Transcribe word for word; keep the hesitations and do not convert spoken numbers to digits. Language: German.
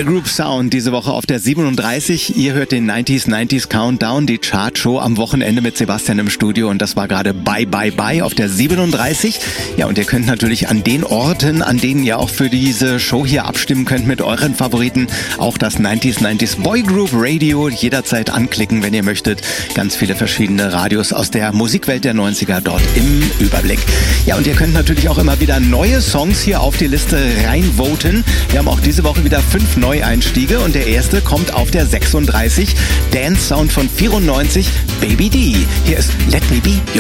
Boygroup Sound diese Woche auf der siebenunddreißig. Ihr hört den neunziger neunzig Countdown, die Chartshow am Wochenende mit Sebastian im Studio, und das war gerade Bye Bye Bye auf der siebenunddreißig. Ja, und ihr könnt natürlich an den Orten, an denen ihr auch für diese Show hier abstimmen könnt mit euren Favoriten, auch das neunziger neunzig Boygroup Radio jederzeit anklicken, wenn ihr möchtet. Ganz viele verschiedene Radios aus der Musikwelt der neunziger dort im Überblick. Ja, und ihr könnt natürlich auch immer wieder neue Songs hier auf die Liste reinvoten. Wir haben auch diese Woche wieder fünf Neueinstiege und der erste kommt auf der sechsunddreißig. Dance Sound von vierundneunzig, Baby D. Hier ist Let Me Be Your